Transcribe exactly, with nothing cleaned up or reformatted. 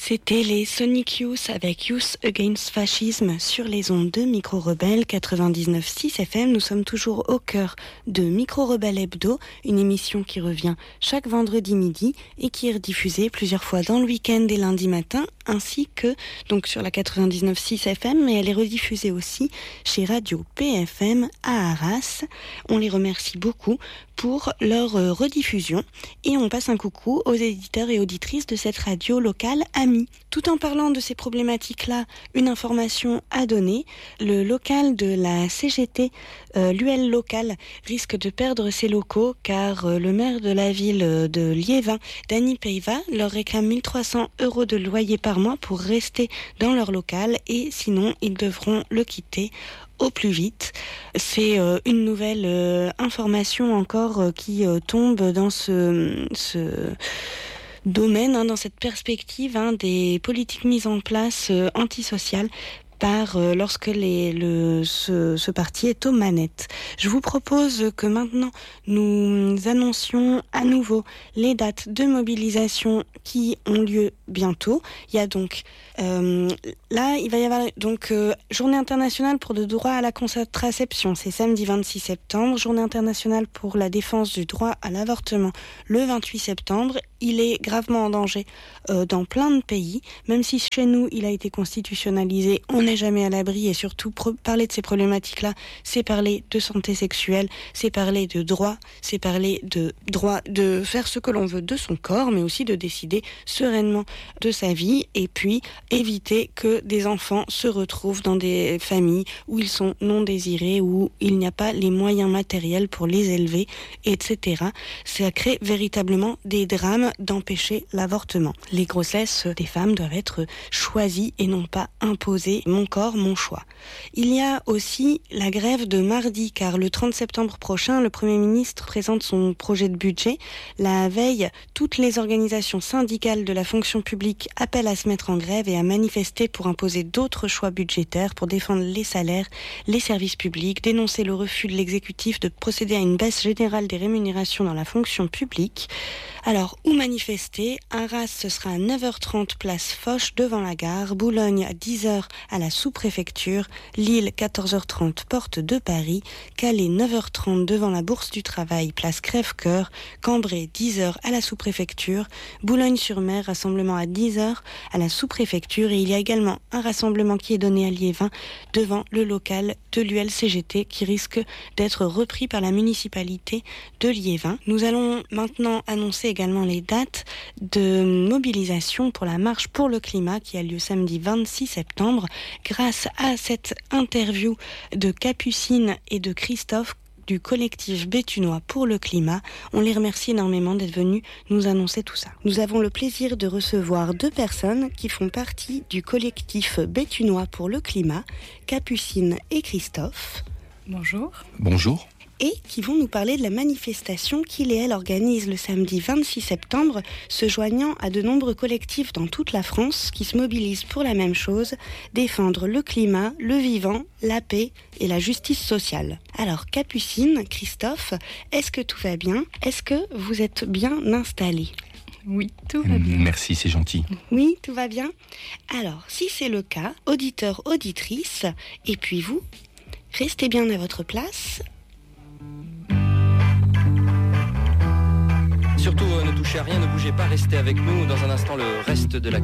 C'était les Sonic Youth avec Youth Against Fascism sur les ondes de Micro Rebelle quatre-vingt-dix-neuf virgule six F M. Nous sommes toujours au cœur de Micro Rebelle Hebdo, une émission qui revient chaque vendredi midi et qui est rediffusée plusieurs fois dans le week-end et lundi matin, ainsi que donc sur la quatre-vingt-dix-neuf virgule six F M, mais elle est rediffusée aussi chez Radio P F M à Arras. On les remercie beaucoup pour leur rediffusion et on passe un coucou aux éditeurs et auditrices de cette radio locale amie. Tout en parlant de ces problématiques-là, une information à donner, le local de la C G T, euh, l'U L local, risque de perdre ses locaux car euh, le maire de la ville de Liévin, Dany Peyva, leur réclame mille trois cents euros de loyer par mois pour rester dans leur local et sinon ils devront le quitter au plus vite. C'est euh, une nouvelle euh, information encore euh, qui euh, tombe dans ce, ce domaine, hein, dans cette perspective hein, des politiques mises en place euh, antisociales par euh, lorsque les, le, ce, ce parti est aux manettes. Je vous propose que maintenant nous annoncions à nouveau les dates de mobilisation qui ont lieu bientôt. Il y a donc euh, là, il va y avoir donc euh, Journée internationale pour le droit à la contraception, c'est samedi vingt-six septembre. Journée internationale pour la défense du droit à l'avortement, le vingt-huit septembre. Il est gravement en danger euh, dans plein de pays, même si chez nous il a été constitutionnalisé. On n'est jamais à l'abri et surtout pro- parler de ces problématiques-là, c'est parler de santé sexuelle, c'est parler de droit, c'est parler de droit de faire ce que l'on veut de son corps, mais aussi de décider sereinement de sa vie et puis éviter que des enfants se retrouvent dans des familles où ils sont non désirés, où il n'y a pas les moyens matériels pour les élever, et cetera. Ça crée véritablement des drames d'empêcher l'avortement. Les grossesses des femmes doivent être choisies et non pas imposées. Mon corps, mon choix. Il y a aussi la grève de mardi, car le trente septembre prochain, le Premier ministre présente son projet de budget. La veille, toutes les organisations syndicales de la fonction publique appellent à se mettre en grève et à manifester pour imposer d'autres choix budgétaires, pour défendre les salaires, les services publics, dénoncer le refus de l'exécutif de procéder à une baisse générale des rémunérations dans la fonction publique. Alors, où manifester? Arras, ce sera à neuf heures trente, place Foch, devant la gare. Boulogne, à dix heures, à la sous-préfecture. Lille, quatorze heures trente, porte de Paris. Calais, neuf heures trente, devant la Bourse du Travail, place Crèvecoeur. Cambrai, dix heures, à la sous-préfecture. Boulogne-sur-Mer, rassemblement à dix heures, à la sous-préfecture. Et il y a également un rassemblement qui est donné à Liévin, devant le local de l'U L C G T, qui risque d'être repris par la municipalité de Liévin. Nous allons maintenant annoncer également les dates de mobilisation pour la marche pour le climat qui a lieu samedi vingt-six septembre. Grâce à cette interview de Capucine et de Christophe du collectif Béthunois pour le climat, on les remercie énormément d'être venus nous annoncer tout ça. Nous avons le plaisir de recevoir deux personnes qui font partie du collectif Béthunois pour le climat, Capucine et Christophe. Bonjour. Bonjour. Et qui vont nous parler de la manifestation qu'ils et elles organisent le samedi vingt-six septembre, se joignant à de nombreux collectifs dans toute la France qui se mobilisent pour la même chose, défendre le climat, le vivant, la paix et la justice sociale. Alors Capucine, Christophe, est-ce que tout va bien? Est-ce que vous êtes bien installés? Oui, tout va bien. Merci, c'est gentil. Oui, tout va bien. Alors, si c'est le cas, auditeurs, auditrices, et puis vous, restez bien à votre place. Surtout, euh, ne touchez à rien, ne bougez pas, restez avec nous. Dans un instant, le reste de la